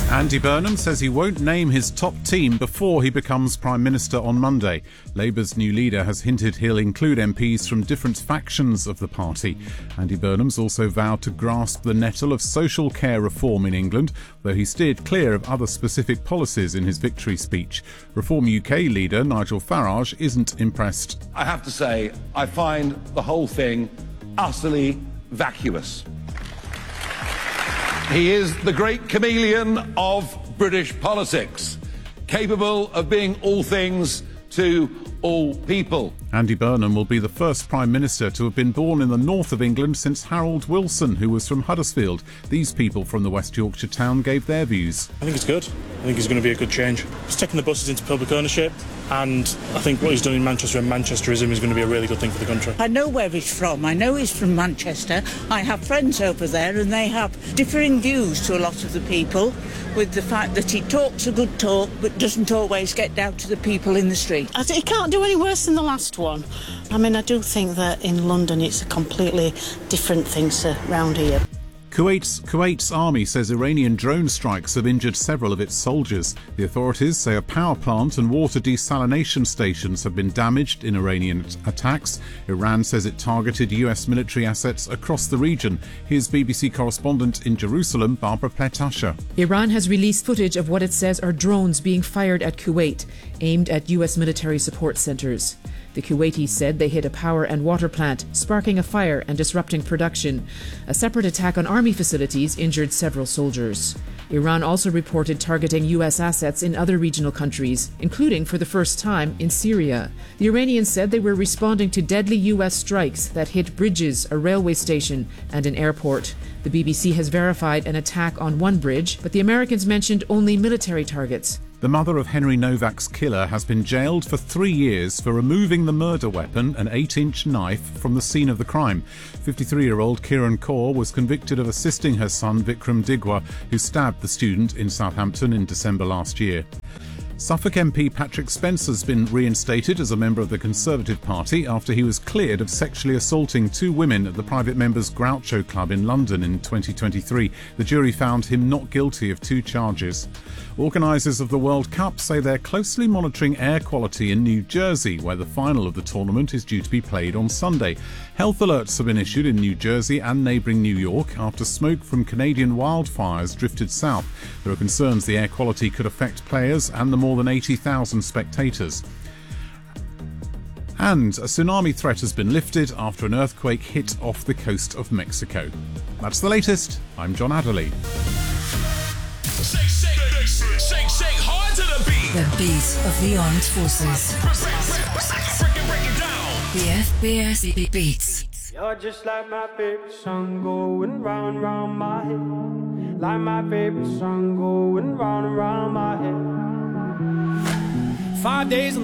Andy Burnham says he won't name his top team before he becomes Prime Minister on Monday. Labour's new leader has hinted he'll include MPs from different factions of the party. Andy Burnham's also vowed to grasp the nettle of social care reform in England, though he steered clear of other specific policies in his victory speech. Reform UK leader Nigel Farage isn't impressed. I have to say, I find the whole thing utterly vacuous. He is the great chameleon of British politics, capable of being all things to all people. Andy Burnham will be the first Prime Minister to have been born in the north of England since Harold Wilson, who was from Huddersfield. These people from the West Yorkshire town gave their views. I think it's good. I think it's going to be a good change. He's taking the buses into public ownership, and I think what he's done in Manchester and Manchesterism is going to be a really good thing for the country. I know where he's from. I know he's from Manchester. I have friends over there, and they have differing views to a lot of the people, with the fact that he talks a good talk but doesn't always get down to the people in the street. He can't do any worse than the last one. I mean, I do think that in London it's a completely different thing to round here. Kuwait's army says Iranian drone strikes have injured several of its soldiers. The authorities say a power plant and water desalination stations have been damaged in Iranian attacks. Iran says it targeted US military assets across the region. Here's BBC correspondent in Jerusalem, Barbara Pletasha. Iran has released footage of what it says are drones being fired at Kuwait, aimed at US military support centres. The Kuwaitis said they hit a power and water plant, sparking a fire and disrupting production. A separate attack on army facilities injured several soldiers. Iran also reported targeting US assets in other regional countries, including for the first time in Syria. The Iranians said they were responding to deadly US strikes that hit bridges, a railway station and an airport. The BBC has verified an attack on one bridge, but the Americans mentioned only military targets. The mother of Henry Novak's killer has been jailed for 3 years for removing the murder weapon, an 8-inch knife, from the scene of the crime. 53-year-old Kiran Kaur was convicted of assisting her son Vikram Digwa, who stabbed the student in Southampton in December last year. Suffolk MP Patrick Spencer's been reinstated as a member of the Conservative Party after he was cleared of sexually assaulting 2 women at the private members Groucho Club in London in 2023. The jury found him not guilty of 2 charges. Organisers of the World Cup say they're closely monitoring air quality in New Jersey, where the final of the tournament is due to be played on Sunday. Health alerts have been issued in New Jersey and neighbouring New York after smoke from Canadian wildfires drifted south. There are concerns the air quality could affect players and the more than 80,000 spectators. And a tsunami threat has been lifted after an earthquake hit off the coast of Mexico. That's the latest. I'm John Adderley. Shake hard to the beat. The beat of the armed forces. Break it down. The FBS Beats. You're just like my favorite song going round and round my head. Like my favorite song going round and round my head. 5 days on the